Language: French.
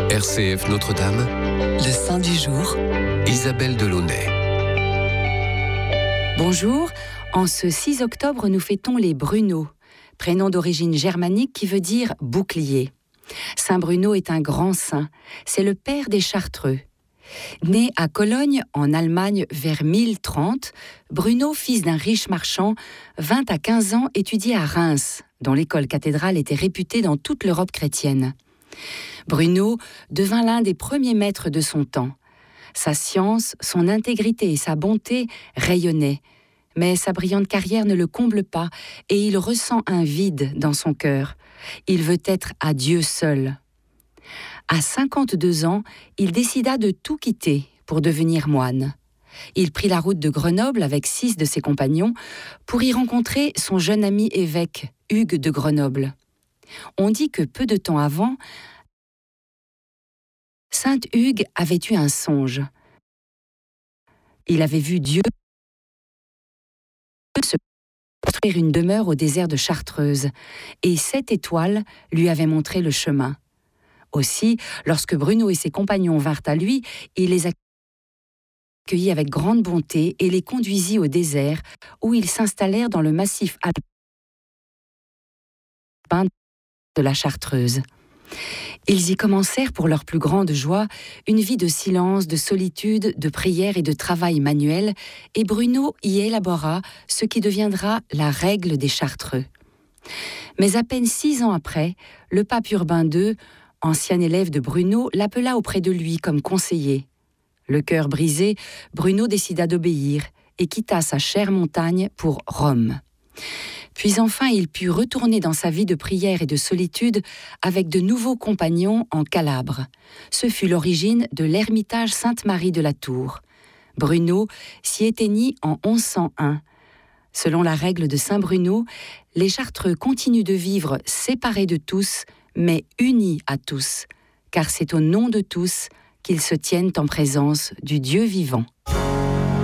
RCF Notre-Dame, le Saint du jour, Isabelle Delaunay. Bonjour, en ce 6 octobre, nous fêtons les Bruno, prénom d'origine germanique qui veut dire bouclier. Saint Bruno est un grand saint, c'est le père des Chartreux. Né à Cologne, en Allemagne, vers 1030, Bruno, fils d'un riche marchand, vint à 15 ans étudier à Reims, dont l'école cathédrale était réputée dans toute l'Europe chrétienne. Bruno devint l'un des premiers maîtres de son temps. Sa science, son intégrité et sa bonté rayonnaient, mais sa brillante carrière ne le comble pas et il ressent un vide dans son cœur. Il veut être à Dieu seul. À 52 ans, il décida de tout quitter pour devenir moine. Il prit la route de Grenoble avec 6 de ses compagnons pour y rencontrer son jeune ami évêque, Hugues de Grenoble. On dit que peu de temps avant, Saint Hugues avait eu un songe. Il avait vu Dieu se construire une demeure au désert de Chartreuse, et 7 étoiles lui avaient montré le chemin. Aussi, lorsque Bruno et ses compagnons vinrent à lui, il les accueillit avec grande bonté et les conduisit au désert, où ils s'installèrent dans le massif alpin de la Chartreuse. Ils y commencèrent, pour leur plus grande joie, une vie de silence, de solitude, de prière et de travail manuel, et Bruno y élabora ce qui deviendra la règle des Chartreux. Mais à peine 6 ans après, le pape Urbain II, ancien élève de Bruno, l'appela auprès de lui comme conseiller. Le cœur brisé, Bruno décida d'obéir et quitta sa chère montagne pour Rome. Puis enfin, il put retourner dans sa vie de prière et de solitude avec de nouveaux compagnons en Calabre. Ce fut l'origine de l'ermitage Sainte-Marie de la Tour. Bruno s'y éteignit en 1101. Selon la règle de Saint Bruno, les Chartreux continuent de vivre séparés de tous, mais unis à tous, car c'est au nom de tous qu'ils se tiennent en présence du Dieu vivant.